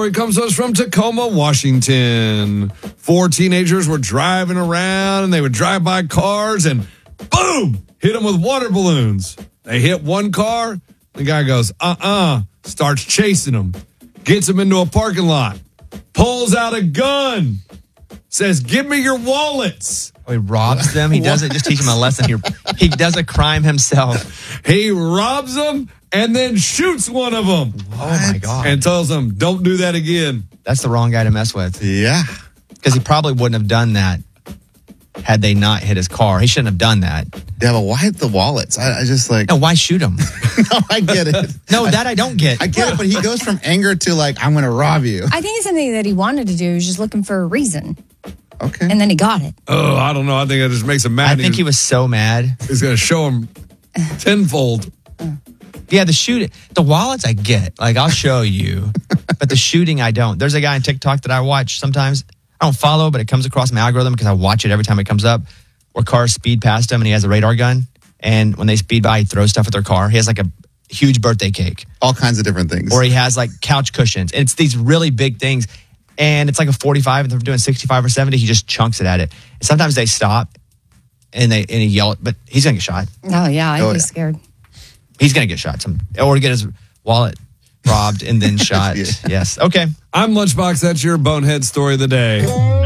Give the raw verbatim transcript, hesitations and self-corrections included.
story comes to us from Tacoma, Washington. Four teenagers were driving around and they would drive by cars and boom, hit them with water balloons. They hit one car. The guy goes, uh-uh, starts chasing them, gets them into a parking lot, pulls out a gun, says, give me your wallets. Oh, he robs them. He doesn't just teach them a lesson here. He does a crime himself. He robs them and then shoots one of them. What? Oh, my God. And tells them, don't do that again. That's the wrong guy to mess with. Yeah. Because he probably wouldn't have done that had they not hit his car. He shouldn't have done that. Yeah, but why hit the wallets? I, I just like... No, why shoot him? No, I get it. No, that I don't get. I get it, but he goes from anger to like, I'm going to rob you. I think it's something that he wanted to do. He was just looking for a reason. Okay. And then he got it. Oh, I don't know. I think that just makes him mad. I think he was so mad. He's going to show him tenfold. Yeah, the shooting, the wallets I get. Like, I'll show you. But the shooting, I don't. There's a guy on TikTok that I watch sometimes. I don't follow, but it comes across my algorithm because I watch it every time it comes up, where cars speed past him and he has a radar gun. And when they speed by, he throws stuff at their car. He has like a huge birthday cake. All kinds of different things. Or he has like couch cushions. And it's these really big things. And it's like a forty-five, and they're doing sixty-five or seventy. He just chunks it at it. And sometimes they stop and they and he yell, but he's going to get shot. Oh, yeah. I'd Oh, be yeah. scared. He's going to get shot. Some, or get his wallet robbed and then shot. Yeah. Yes. Okay. I'm Lunchbox. That's your bonehead story of the day.